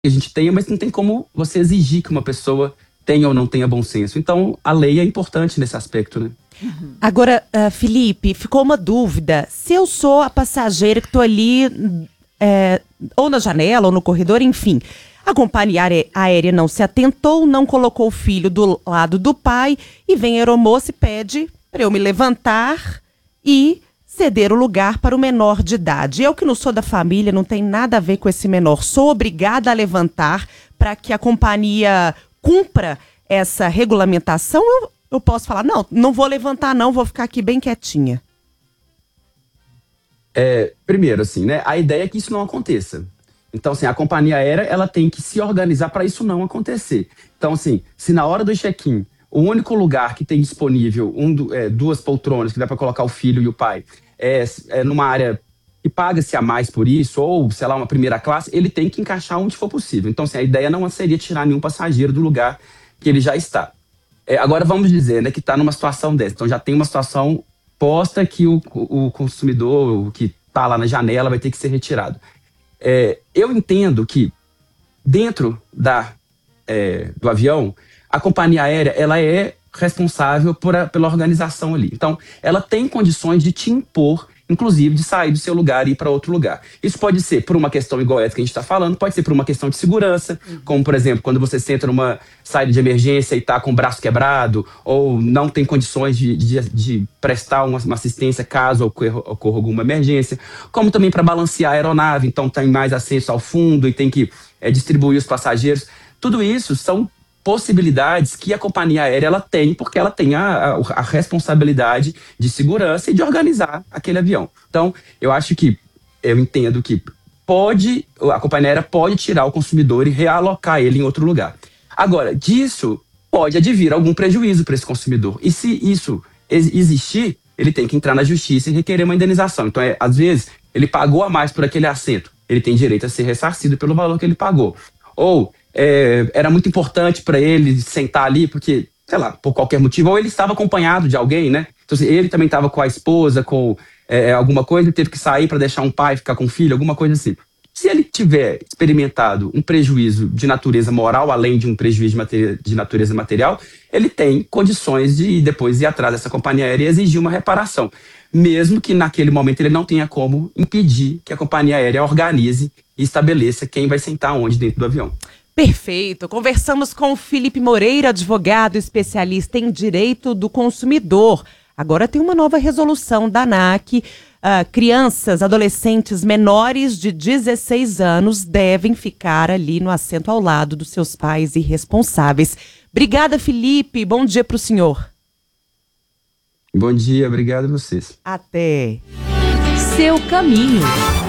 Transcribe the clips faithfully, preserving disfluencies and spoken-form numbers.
a gente tenha, mas não tem como você exigir que uma pessoa tenha ou não tenha bom senso. Então, a lei é importante nesse aspecto, né? Agora, uh, Felipe, ficou uma dúvida. Se eu sou a passageira que estou ali, é, ou na janela, ou no corredor, enfim, a companhia aérea não se atentou, não colocou o filho do lado do pai, e vem a aeromoça e pede para eu me levantar e ceder o lugar para o menor de idade. Eu que não sou da família, não tem nada a ver com esse menor. Sou obrigada a levantar para que a companhia cumpra essa regulamentação? Eu, eu posso falar, não, não vou levantar não, vou ficar aqui bem quietinha. É, primeiro, assim, né? A ideia é que isso não aconteça. Então, assim, a companhia aérea, ela tem que se organizar para isso não acontecer. Então, assim, se na hora do check-in, o único lugar que tem disponível um, é, duas poltronas, que dá para colocar o filho e o pai, é, é numa área que paga-se a mais por isso, ou, sei lá, uma primeira classe, ele tem que encaixar onde for possível. Então, assim, a ideia não seria tirar nenhum passageiro do lugar que ele já está. É, agora, vamos dizer, né, que está numa situação dessa. Então, já tem uma situação posta que o, o consumidor, o que está lá na janela, vai ter que ser retirado. É, eu entendo que, dentro da, é, do avião, a companhia aérea, ela é responsável por a, pela organização ali. Então, ela tem condições de te impor, inclusive, de sair do seu lugar e ir para outro lugar. Isso pode ser por uma questão igual essa que a gente está falando, pode ser por uma questão de segurança, como, por exemplo, quando você senta numa saída de emergência e está com o braço quebrado, ou não tem condições de, de, de prestar uma, uma assistência caso ocorra, ocorra alguma emergência, como também para balancear a aeronave, então tem mais acesso ao fundo e tem que é, distribuir os passageiros. Tudo isso são possibilidades que a companhia aérea ela tem, porque ela tem a, a, a responsabilidade de segurança e de organizar aquele avião. Então, eu acho que, eu entendo que pode, a companhia aérea pode tirar o consumidor e realocar ele em outro lugar. Agora, disso pode advir algum prejuízo para esse consumidor. E se isso existir, ele tem que entrar na justiça e requerer uma indenização. Então, é, às vezes, ele pagou a mais por aquele assento, ele tem direito a ser ressarcido pelo valor que ele pagou. Ou É, era muito importante para ele sentar ali, porque, sei lá, por qualquer motivo, ou ele estava acompanhado de alguém, né? Então, assim, ele também estava com a esposa, com é, alguma coisa, ele teve que sair para deixar um pai ficar com o filho, alguma coisa assim. Se ele tiver experimentado um prejuízo de natureza moral, além de um prejuízo de, matéria, de natureza material, ele tem condições de depois ir atrás dessa companhia aérea e exigir uma reparação, mesmo que naquele momento ele não tenha como impedir que a companhia aérea organize e estabeleça quem vai sentar onde dentro do avião. Perfeito. Conversamos com o Felipe Moreira, advogado especialista em direito do consumidor. Agora tem uma nova resolução da ANAC. Uh, crianças, adolescentes menores de dezesseis anos devem ficar ali no assento ao lado dos seus pais irresponsáveis. Obrigada, Felipe. Bom dia para o senhor. Bom dia, obrigado a vocês. Até. Seu caminho.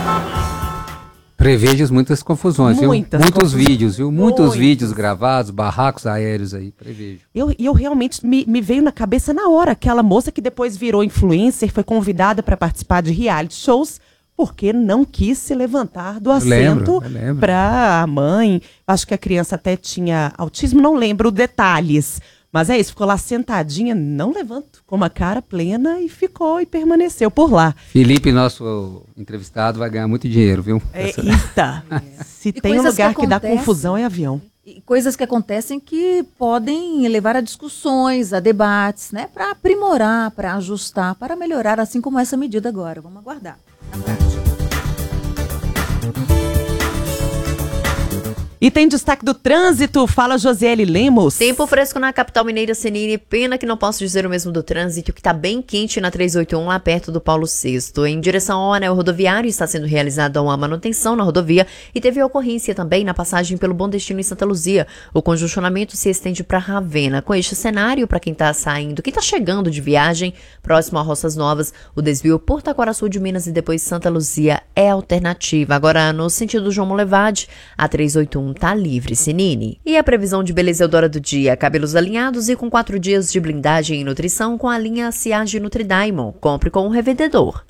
Prevejo muitas confusões, muitas viu? Muitos confusões. vídeos, viu? Muitos Muitos. vídeos gravados, barracos aéreos aí, prevejo. E eu, eu realmente me, me veio na cabeça na hora, aquela moça que depois virou influencer, foi convidada para participar de reality shows, porque não quis se levantar do assento para a mãe. Acho que a criança até tinha autismo, não lembro detalhes. Mas é isso, ficou lá sentadinha, não levanto, com uma cara plena e ficou e permaneceu por lá. Felipe, nosso entrevistado, vai ganhar muito dinheiro, viu? É, eita, é. Se E tem um lugar que, que dá acontecem, confusão é avião. E coisas que acontecem que podem levar a discussões, a debates, né? Para aprimorar, para ajustar, para melhorar, assim como essa medida agora. Vamos aguardar. E tem destaque do trânsito, fala Josiele Lemos. Tempo fresco na capital mineira, Senine. Pena que não posso dizer o mesmo do trânsito, que está bem quente na trezentos e oitenta e um, lá perto do Paulo sexto. Em direção ao anel rodoviário, está sendo realizada uma manutenção na rodovia e teve ocorrência também na passagem pelo Bom Destino em Santa Luzia. O congestionamento se estende para Ravena. Com este cenário, para quem está saindo, quem está chegando de viagem, próximo a Roças Novas, o desvio por Taquaraçu de Minas e depois Santa Luzia é alternativa. Agora, no sentido João Molevade, a trezentos e oitenta e um tá livre, Senine. E a previsão de beleza Eudora do dia, cabelos alinhados e com quatro dias de blindagem e nutrição com a linha Ciage Nutridaimon. Compre com um revendedor.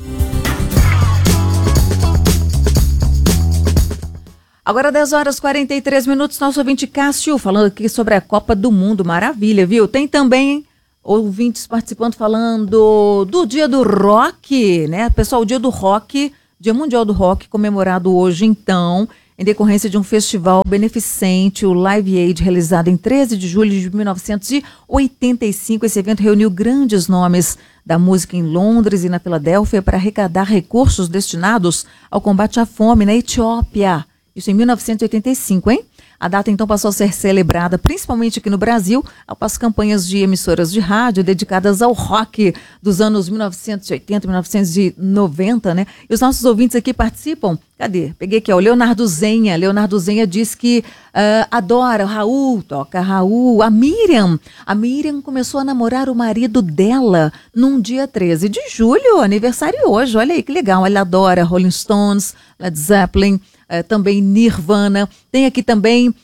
Agora dez horas e quarenta e três minutos, nosso ouvinte Cássio falando aqui sobre a Copa do Mundo, maravilha, viu? Tem também ouvintes participando falando do Dia do Rock, né? Pessoal, o Dia do Rock, Dia Mundial do Rock comemorado hoje, então, em decorrência de um festival beneficente, o Live Aid, realizado em treze de julho de mil novecentos e oitenta e cinco. Esse evento reuniu grandes nomes da música em Londres e na Filadélfia para arrecadar recursos destinados ao combate à fome na Etiópia. Isso em mil novecentos e oitenta e cinco, hein? A data então passou a ser celebrada principalmente aqui no Brasil, após campanhas de emissoras de rádio dedicadas ao rock dos anos mil novecentos e oitenta, mil novecentos e noventa, né? E os nossos ouvintes aqui participam. Cadê? Peguei aqui, ó, o Leonardo Zenha. Leonardo Zenha diz que uh, adora o Raul, toca Raul. A Miriam, a Miriam começou a namorar o marido dela num dia treze de julho, aniversário hoje. Olha aí que legal, ela adora Rolling Stones, Led Zeppelin, uh, também Nirvana. Tem aqui também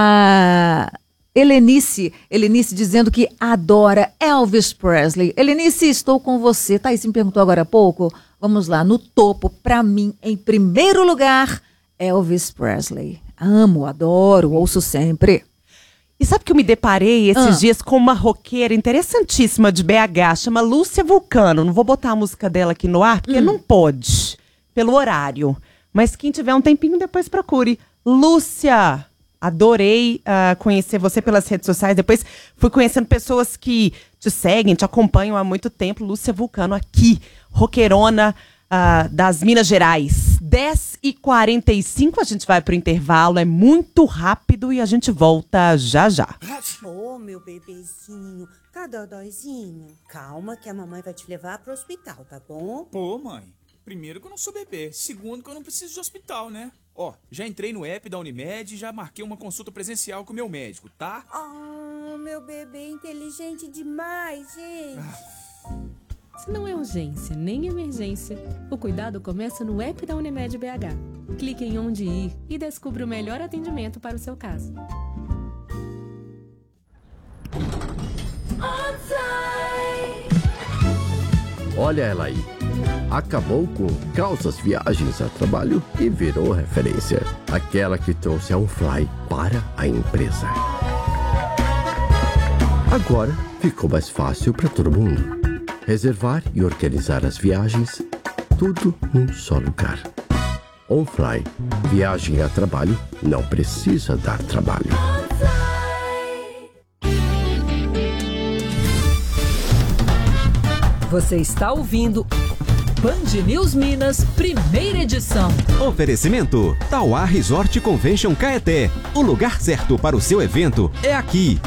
a Helenice, Helenice dizendo que adora Elvis Presley. Helenice, estou com você. Thaís me perguntou agora há pouco. Vamos lá, no topo, para mim, em primeiro lugar, Elvis Presley. Amo, adoro, ouço sempre. E sabe que eu me deparei esses Ah. dias com uma roqueira interessantíssima de B H, chama Lúcia Vulcano. Não vou botar a música dela aqui no ar, porque Hum. não pode, pelo horário. Mas quem tiver um tempinho, depois procure. Lúcia, adorei uh, conhecer você pelas redes sociais. Depois fui conhecendo pessoas que te seguem, te acompanham há muito tempo. Lúcia Vulcano aqui, roqueirona uh, das Minas Gerais. dez e quarenta e cinco, a gente vai pro intervalo. É muito rápido e a gente volta já já. Ô, meu bebezinho, tá dodóizinho? Calma que a mamãe vai te levar pro hospital, tá bom? Pô, mãe, primeiro que eu não sou bebê, segundo que eu não preciso de hospital, né? Ó, já entrei no app da Unimed e já marquei uma consulta presencial com o meu médico, tá? Oh, meu bebê inteligente demais, gente. Se não é urgência nem emergência, o cuidado começa no app da Unimed B H. Clique em onde ir e descubra o melhor atendimento para o seu caso. Olha ela aí. Acabou com calças viagens a trabalho e virou referência. Aquela que trouxe a OnFly para a empresa. Agora ficou mais fácil para todo mundo. Reservar e organizar as viagens, tudo num só lugar. OnFly. Viagem a trabalho não precisa dar trabalho. Você está ouvindo Band News Minas, primeira edição. Oferecimento Tauá Resort Convention Caeté. O lugar certo para o seu evento é aqui.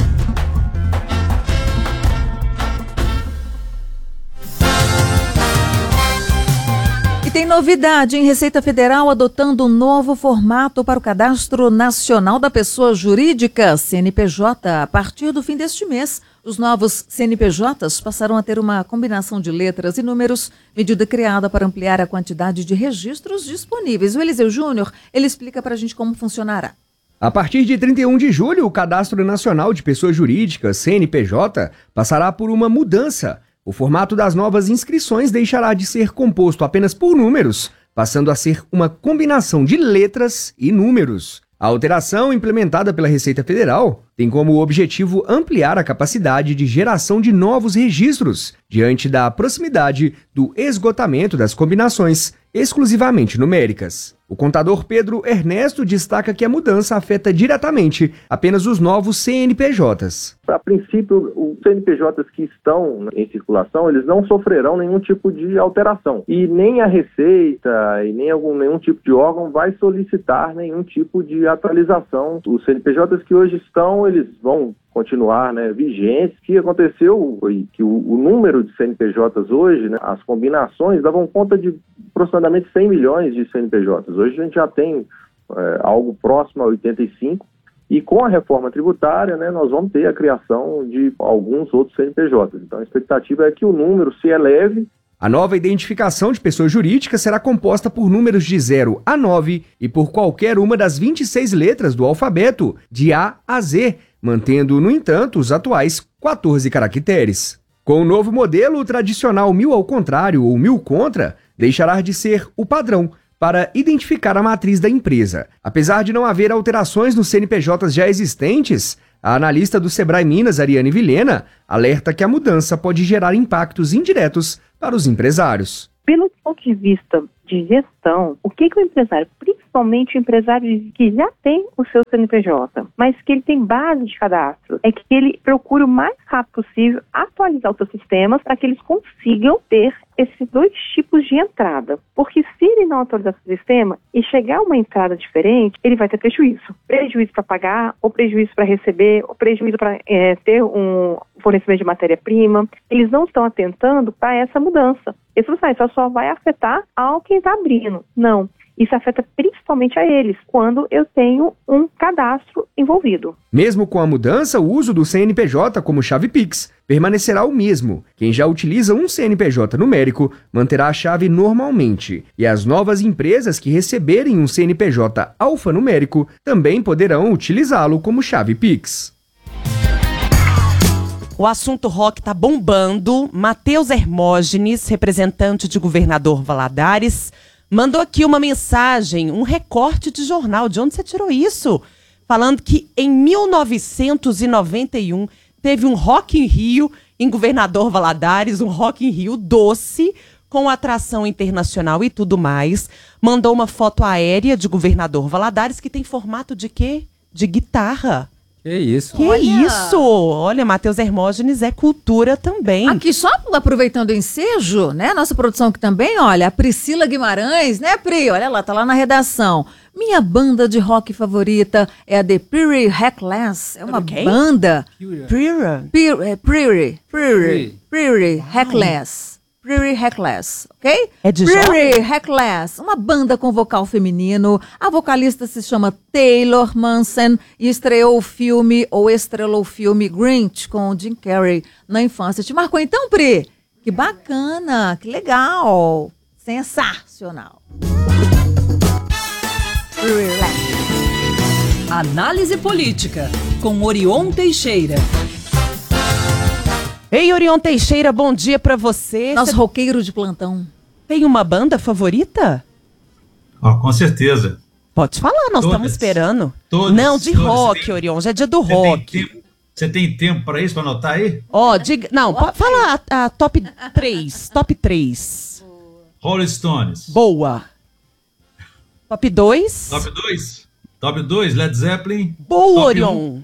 E tem novidade, em Receita Federal adotando um novo formato para o Cadastro Nacional da Pessoa Jurídica, C N P J, a partir do fim deste mês. Os novos C N P Js passarão a ter uma combinação de letras e números, medida criada para ampliar a quantidade de registros disponíveis. O Eliseu Júnior, ele explica para a gente como funcionará. A partir de trinta e um de julho, o Cadastro Nacional de Pessoas Jurídicas, C N P J, passará por uma mudança. O formato das novas inscrições deixará de ser composto apenas por números, passando a ser uma combinação de letras e números. A alteração implementada pela Receita Federal tem como objetivo ampliar a capacidade de geração de novos registros, diante da proximidade do esgotamento das combinações exclusivamente numéricas. O contador Pedro Ernesto destaca que a mudança afeta diretamente apenas os novos C N P Js. A princípio, os C N P Js que estão em circulação, eles não sofrerão nenhum tipo de alteração. E nem a Receita e nem algum, nenhum tipo de órgão vai solicitar nenhum tipo de atualização. Os C N P Js que hoje estão, eles vão continuar, né, vigentes. O que aconteceu foi que o, o número de C N P Js hoje, né, as combinações davam conta de aproximadamente cem milhões de C N P Js. Hoje a gente já tem é, algo próximo a oitenta e cinco, e com a reforma tributária, né, nós vamos ter a criação de alguns outros C N P Js. Então a expectativa é que o número se eleve. A nova identificação de pessoa jurídica será composta por números de zero a nove e por qualquer uma das vinte e seis letras do alfabeto, de A a Z, mantendo, no entanto, os atuais quatorze caracteres. Com o novo modelo, o tradicional mil ao contrário ou mil contra deixará de ser o padrão para identificar a matriz da empresa. Apesar de não haver alterações nos C N P Js já existentes, a analista do Sebrae Minas, Ariane Vilhena, alerta que a mudança pode gerar impactos indiretos para os empresários. Pelo ponto de vista de gestão, o que, que o empresário precisa principalmente o empresário que já tem o seu C N P J, mas que ele tem base de cadastro, é que ele procure o mais rápido possível atualizar os seus sistemas para que eles consigam ter esses dois tipos de entrada. Porque se ele não atualizar o sistema e chegar uma entrada diferente, ele vai ter prejuízo. Prejuízo para pagar, ou prejuízo para receber, ou prejuízo para é, ter um fornecimento de matéria-prima. Eles não estão atentando para essa mudança. Esse só só vai afetar ao quem está abrindo. Não. Isso afeta principalmente a eles, quando eu tenho um cadastro envolvido. Mesmo com a mudança, o uso do C N P J como chave Pix permanecerá o mesmo. Quem já utiliza um C N P J numérico manterá a chave normalmente. E as novas empresas que receberem um C N P J alfanumérico também poderão utilizá-lo como chave Pix. O assunto rock tá bombando. Matheus Hermógenes, representante de Governador Valadares, mandou aqui uma mensagem, um recorte de jornal. De onde você tirou isso? Falando que em mil novecentos e noventa e um teve um Rock in Rio em Governador Valadares, um Rock in Rio doce, com atração internacional e tudo mais. Mandou uma foto aérea de Governador Valadares que tem formato de quê? De guitarra. Que isso? Que Olha. isso? Olha, Matheus Hermógenes é cultura também. Aqui, só aproveitando o ensejo, né? Nossa produção aqui também, olha, a Priscila Guimarães, né, Pri? Olha lá, tá lá na redação. Minha banda de rock favorita é a The Pretty Reckless. É uma Quem? banda. Prira. Pretty, é, Pretty, Pretty, Pretty Reckless. Pretty Reckless, ok? É de Pretty jovem? Reckless, uma banda com vocal feminino. A vocalista se chama Taylor Manson e estreou o filme, ou estrelou o filme Grinch com o Jim Carrey na infância. Te marcou então, Pri? Que bacana, que legal, sensacional. Pretty Reckless. Análise política, com Orion Teixeira. Ei, Orion Teixeira, bom dia pra você. Nosso Cê roqueiro de plantão. tem uma banda favorita? Ó, com certeza. Pode falar, nós Todas. estamos esperando. Todas, Não, de todas. rock, Você tem- Orion, já é dia do Você rock. tem tempo, você tem tempo para isso, para anotar aí? Ó, diga. Não, po- fala a, a top três. Top três. Rolling Stones. Boa. Top dois. Top dois. Top dois, Led Zeppelin. Boa, Top Orion. um,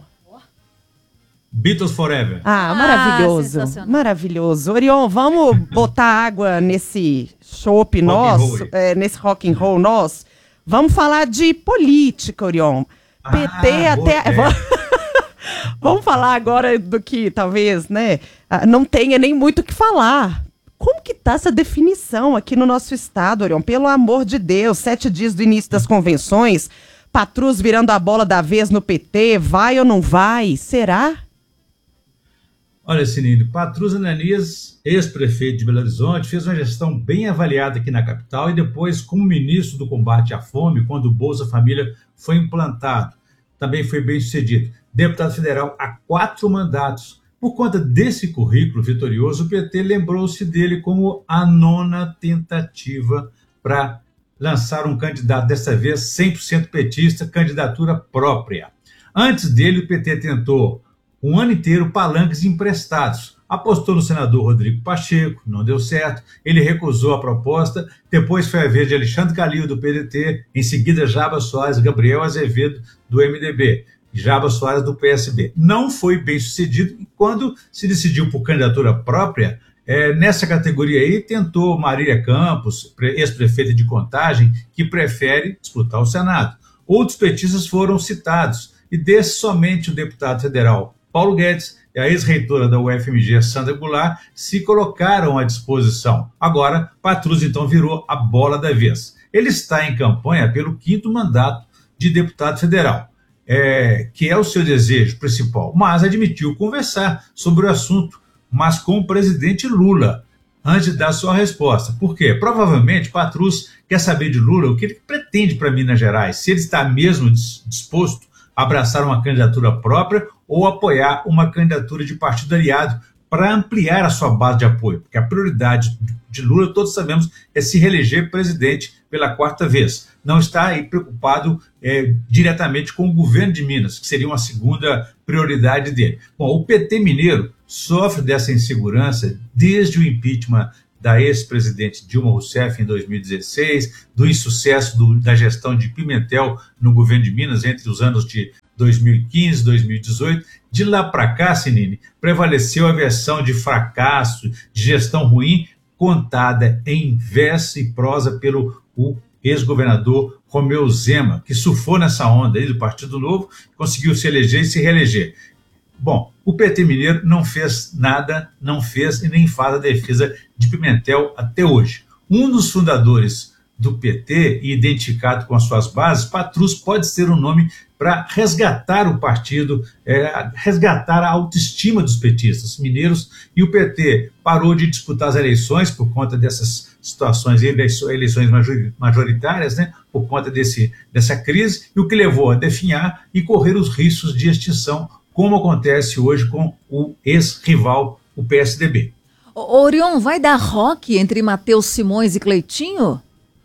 Beatles Forever. Ah, maravilhoso. sensacional. Maravilhoso. Orion, vamos botar água nesse chopp nosso, roll. é, nesse rock and roll nosso. Vamos falar de política, Orion. P T Ah, até. boa Vamos falar agora do que talvez, né, ah, não tenha nem muito o que falar. Como que tá essa definição aqui no nosso estado, Orion? Pelo amor de Deus, sete dias do início das convenções, Patrus virando a bola da vez no P T, vai ou não vai? Será? Olha, Sininho, Patrus Ananias, ex-prefeito de Belo Horizonte, fez uma gestão bem avaliada aqui na capital e depois, como ministro do combate à fome, quando o Bolsa Família foi implantado, também foi bem sucedido. Deputado federal há quatro mandatos. Por conta desse currículo vitorioso, o P T lembrou-se dele como a nona tentativa para lançar um candidato, dessa vez cem por cento petista, candidatura própria. Antes dele, o P T tentou um ano inteiro palanques emprestados. Apostou no senador Rodrigo Pacheco, não deu certo, ele recusou a proposta, depois foi a vez de Alexandre Calil, do P D T, em seguida Jaba Soares, Gabriel Azevedo, do M D B, Jaba Soares, do P S B. Não foi bem sucedido, e quando se decidiu por candidatura própria, é, nessa categoria aí, tentou Marília Campos, ex-prefeita de Contagem, que prefere disputar o Senado. Outros petistas foram citados, e desse somente o deputado federal Paulo Guedes e a ex-reitora da U F M G, Sandra Goulart, se colocaram à disposição. Agora, Patrus, então, virou a bola da vez. Ele está em campanha pelo quinto mandato de deputado federal, é, que é o seu desejo principal, mas admitiu conversar sobre o assunto, mas com o presidente Lula, antes de dar sua resposta. Por quê? Provavelmente, Patrus quer saber de Lula o que ele pretende para Minas Gerais, se ele está mesmo disposto a abraçar uma candidatura própria ou apoiar uma candidatura de partido aliado para ampliar a sua base de apoio, porque a prioridade de Lula, todos sabemos, é se reeleger presidente pela quarta vez. Não está aí preocupado é, diretamente com o governo de Minas, que seria uma segunda prioridade dele. Bom, o P T mineiro sofre dessa insegurança desde o impeachment da ex-presidente Dilma Rousseff em dois mil e dezesseis, do insucesso do, da gestão de Pimentel no governo de Minas entre os anos de dois mil e quinze e dois mil e dezoito. De lá para cá, Sinine, prevaleceu a versão de fracasso, de gestão ruim, contada em verso e prosa pelo o ex-governador Romeu Zema, que surfou nessa onda aí do Partido Novo, conseguiu se eleger e se reeleger. Bom, o P T mineiro não fez nada, não fez e nem faz a defesa de Pimentel até hoje. Um dos fundadores do P T, e identificado com as suas bases, Patrus pode ser um nome para resgatar o partido, é, resgatar a autoestima dos petistas mineiros, e o P T parou de disputar as eleições por conta dessas situações, eleições majoritárias, né, por conta desse, dessa crise, e o que levou a definhar e correr os riscos de extinção, como acontece hoje com o ex-rival, o P S D B. Ô, Orion, vai dar rock entre Matheus Simões e Cleitinho?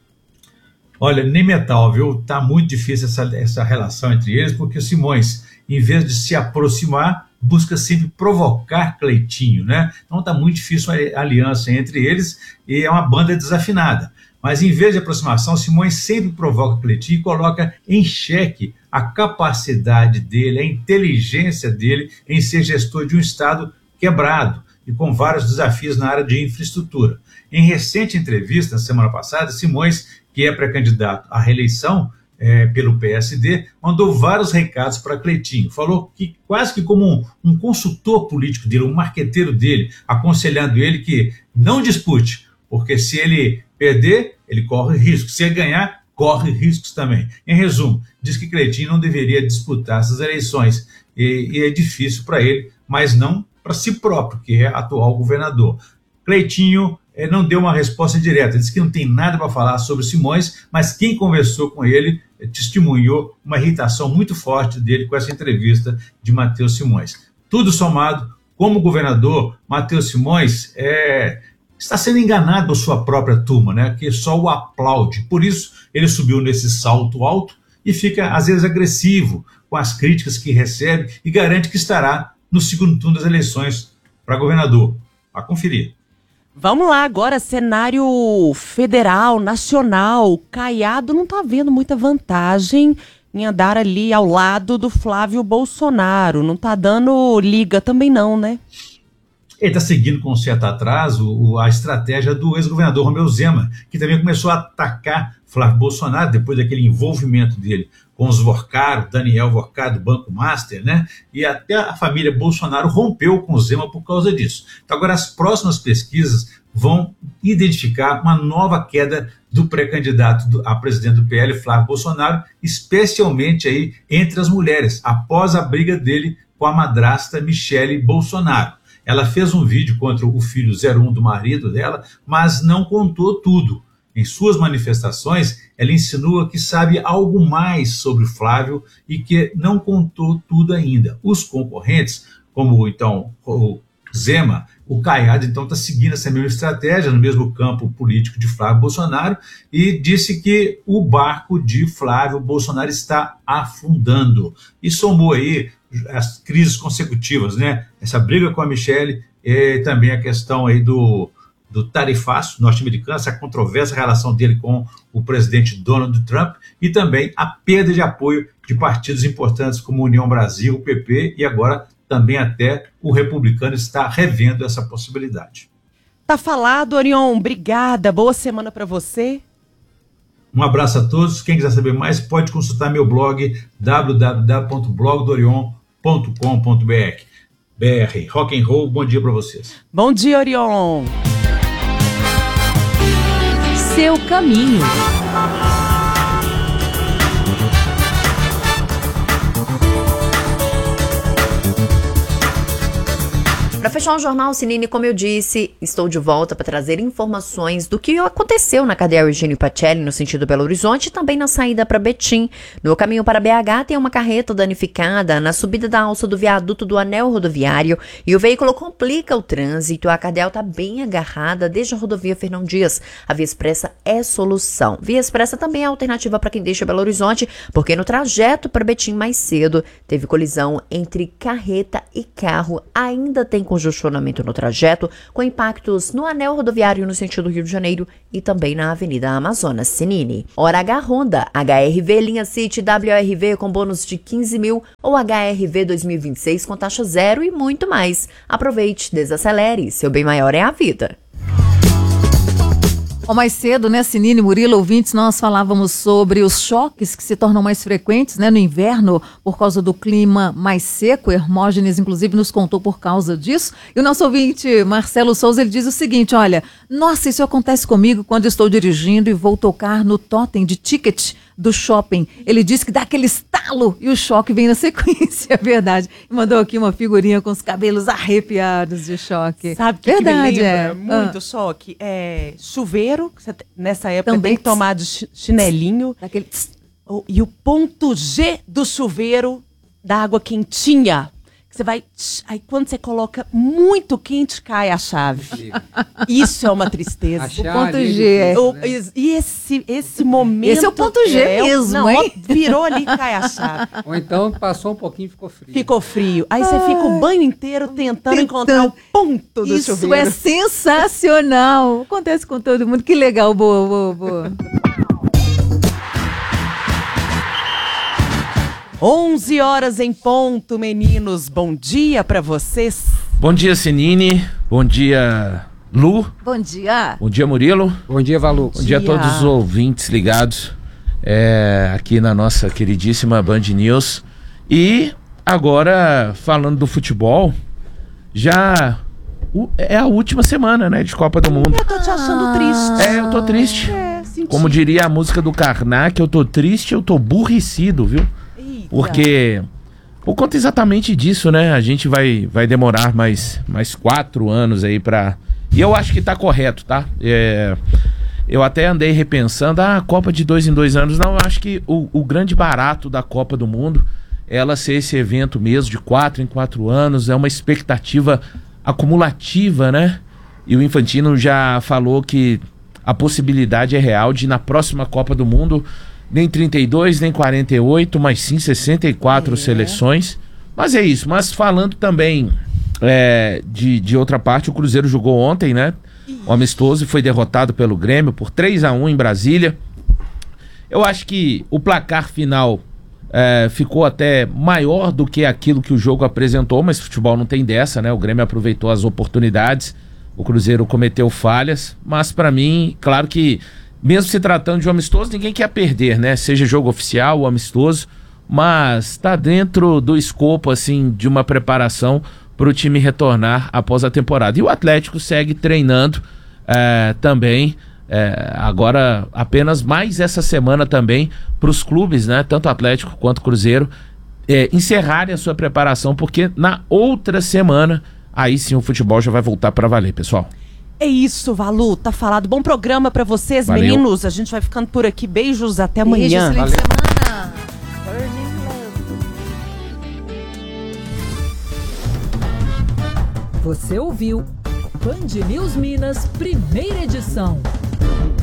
Olha, nem metal, viu? Tá muito difícil essa, essa relação entre eles, porque o Simões, em vez de se aproximar, busca sempre provocar Cleitinho, né? Então tá muito difícil a aliança entre eles e é uma banda desafinada. Mas em vez de aproximação, Simões sempre provoca Cleitinho e coloca em xeque a capacidade dele, a inteligência dele em ser gestor de um Estado quebrado e com vários desafios na área de infraestrutura. Em recente entrevista, na semana passada, Simões, que é pré-candidato à reeleição é, pelo P S D, mandou vários recados para Cleitinho. Falou que quase que como um, um consultor político dele, um marqueteiro dele, aconselhando ele que não dispute, porque se ele perder, ele corre riscos. Se ele ganhar, corre riscos também. Em resumo, diz que Cleitinho não deveria disputar essas eleições. E, e é difícil para ele, mas não para si próprio, que é atual governador. Cleitinho eh, não deu uma resposta direta, disse que não tem nada para falar sobre Simões, mas quem conversou com ele eh, testemunhou uma irritação muito forte dele com essa entrevista de Matheus Simões. Tudo somado, como governador, Matheus Simões é, está sendo enganado por sua própria turma, né, que só o aplaude. Por isso, ele subiu nesse salto alto e fica, às vezes, agressivo com as críticas que recebe e garante que estará no segundo turno das eleições para governador. A conferir. Vamos lá, agora cenário federal, nacional. Caiado não está vendo muita vantagem em andar ali ao lado do Flávio Bolsonaro. Não está dando liga também não, né? Ele está seguindo com um certo atraso a estratégia do ex-governador Romeu Zema, que também começou a atacar Flávio Bolsonaro depois daquele envolvimento dele com os Vorcaro, Daniel Vorcaro do Banco Master, né? E até a família Bolsonaro rompeu com o Zema por causa disso. Então agora as próximas pesquisas vão identificar uma nova queda do pré-candidato a presidente do P L, Flávio Bolsonaro, especialmente aí entre as mulheres, após a briga dele com a madrasta Michele Bolsonaro. Ela fez um vídeo contra o filho zero um do marido dela, mas não contou tudo. Em suas manifestações, ela insinua que sabe algo mais sobre Flávio e que não contou tudo ainda. Os concorrentes, como então o Zema, o Caiado, então está seguindo essa mesma estratégia no mesmo campo político de Flávio Bolsonaro e disse que o barco de Flávio Bolsonaro está afundando. E somou aí as crises consecutivas, né? Essa briga com a Michele e também a questão aí do do tarifaço norte-americano, essa controversa relação dele com o presidente Donald Trump e também a perda de apoio de partidos importantes como União Brasil, o P P e agora também até o republicano está revendo essa possibilidade. Tá falado, Orion. Obrigada. Boa semana para você. Um abraço a todos. Quem quiser saber mais pode consultar meu blog w w w ponto blog do orion ponto com ponto b r. B R, rock and roll, bom dia para vocês. Bom dia, Orion. Seu caminho. Para fechar o Jornal Sinine, como eu disse, estou de volta para trazer informações do que aconteceu na cadeia Eugênio Pacelli, no sentido Belo Horizonte, e também na saída para Betim. No caminho para B H, tem uma carreta danificada na subida da alça do viaduto do anel rodoviário e o veículo complica o trânsito. A cadeia está bem agarrada desde a rodovia Fernão Dias. A via expressa é solução. Via expressa também é alternativa para quem deixa Belo Horizonte, porque no trajeto para Betim mais cedo teve colisão entre carreta e carro. Ainda tem congestionamento no trajeto, com impactos no anel rodoviário no sentido Rio de Janeiro e também na Avenida Amazonas Senini. Hora H Honda, H R V linha City W R V com bônus de quinze mil ou H R V dois mil e vinte e seis com taxa zero e muito mais. Aproveite, desacelere, seu bem maior é a vida. Ó, mais cedo, né, Sinine, Murilo, ouvintes, nós falávamos sobre os choques que se tornam mais frequentes, né, no inverno, por causa do clima mais seco. Hermógenes, inclusive, nos contou por causa disso. E o nosso ouvinte, Marcelo Souza, ele diz o seguinte, olha, nossa, isso acontece comigo quando estou dirigindo e vou tocar no totem de ticket do shopping. Ele diz que dá aquele estalo e o choque vem na sequência, é verdade. E mandou aqui uma figurinha com os cabelos arrepiados de choque. Sabe que, verdade, que me lembra é. muito ah. choque? É chuveiro, que você, nessa época Também tem que tomar de chi- chinelinho. Daquele... O- e o ponto G do chuveiro da água quentinha. Que você vai. tch, Aí quando você coloca muito quente, cai a chave. Isso é uma tristeza. A O chave ponto é G. difícil, O- né? es- E esse, esse momento. Esse é o ponto G é, mesmo, não, hein? ó, virou ali e cai a chave. Ou então passou um pouquinho e ficou frio. Ficou frio. Aí você fica o banho inteiro tentando, Tentando. encontrar o ponto do Isso chuveiro. é sensacional. Acontece com todo mundo. Que legal, boa, boa, boa. onze horas em ponto, meninos. Bom dia pra vocês. Bom dia, Senine. Bom dia, Lu. Bom dia. Bom dia, Murilo. Bom dia, Valu. Bom dia a todos os ouvintes ligados é, aqui na nossa queridíssima Band News. E agora, falando do futebol, já o- é a última semana, né, de Copa do Mundo. Eu tô te achando triste. É, eu tô triste. É, senti. Como diria a música do Karnak, eu tô triste, eu tô burricido, viu? Eita. Porque, por conta exatamente disso, né? A gente vai, vai demorar mais, mais quatro anos aí pra... E eu acho que tá correto, tá? É, eu até andei repensando, ah, a Copa de dois em dois anos. Não, eu acho que o, o grande barato da Copa do Mundo é ela ser esse evento mesmo de quatro em quatro anos. É uma expectativa acumulativa, né? E o Infantino já falou que a possibilidade é real de, na próxima Copa do Mundo, nem trinta e dois, nem quarenta e oito, mas sim sessenta e quatro é. seleções. Mas é isso. Mas falando também é, de, de outra parte, o Cruzeiro jogou ontem, né? O amistoso foi derrotado pelo Grêmio por três a um em Brasília. Eu acho que o placar final é, ficou até maior do que aquilo que o jogo apresentou, mas futebol não tem dessa, né? O Grêmio aproveitou as oportunidades, o Cruzeiro cometeu falhas, mas para mim, claro que mesmo se tratando de um amistoso, ninguém quer perder, né? Seja jogo oficial ou amistoso, mas tá dentro do escopo, assim, de uma preparação para o time retornar após a temporada. E o Atlético segue treinando é, também, é, agora apenas mais essa semana também para os clubes, né? Tanto Atlético quanto Cruzeiro é, encerrarem a sua preparação, porque na outra semana, aí sim o futebol já vai voltar para valer, pessoal. É isso, Valu, tá falado. Bom programa pra vocês, Valeu. meninos. A gente vai ficando por aqui. Beijos, até amanhã. Beijo, excelente semana. Você ouviu Band News Minas, primeira edição.